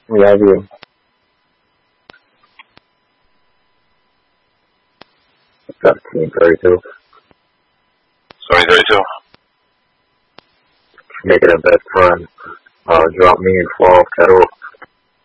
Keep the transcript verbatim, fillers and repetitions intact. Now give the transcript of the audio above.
We have you. seventeen thirty-two. Sorry, thirty-two. Make it a best friend. Uh, drop me and twelve kettle.